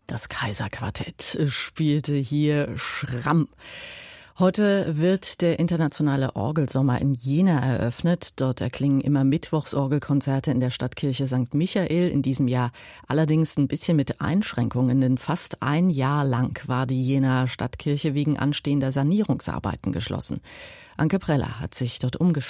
Das Kaiserquartett spielte hier Schramm. Heute wird der internationale Orgelsommer in Jena eröffnet. Dort erklingen immer mittwochs Orgelkonzerte in der Stadtkirche St. Michael. In diesem Jahr allerdings ein bisschen mit Einschränkungen, denn fast ein Jahr lang war die Jenaer Stadtkirche wegen anstehender Sanierungsarbeiten geschlossen. Anke Preller hat sich dort umgeschaut.